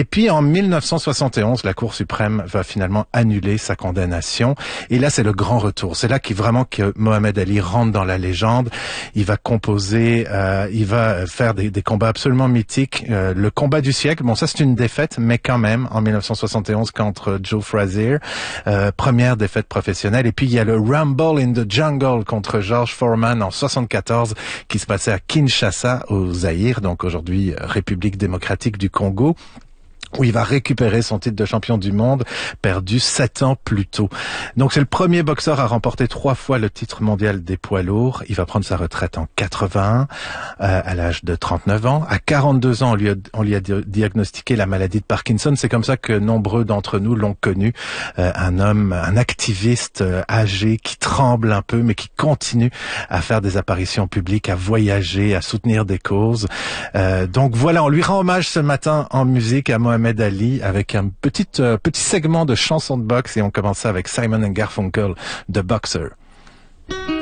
puis en 1971, la Cour suprême va finalement annuler sa condamnation. Et là, c'est le grand retour. C'est là que Mohamed Ali rentre dans la légende. Il va composer, il va faire des combats absolument mythiques. Le combat du siècle, bon ça c'est une défaite, mais quand même en 1971 contre Joe Frazier, première défaite professionnelle. Et puis il y a le Rumble in the Jungle contre George Foreman en 74 qui se passait à Kinshasa au Zaïre, donc aujourd'hui République démocratique du Congo, où il va récupérer son titre de champion du monde, perdu 7 ans plus tôt. Donc c'est le premier boxeur à remporter 3 fois le titre mondial des poids lourds. Il va prendre sa retraite en 81, à l'âge de 39 ans. À 42 ans, on lui a diagnostiqué la maladie de Parkinson. C'est comme ça que nombreux d'entre nous l'ont connu. Un activiste âgé qui tremble un peu, mais qui continue à faire des apparitions publiques, à voyager, à soutenir des causes. Donc voilà, on lui rend hommage ce matin en musique à Mohamed Ali avec un petit segment de chansons de boxe et on commence ça avec Simon & Garfunkel, The Boxer.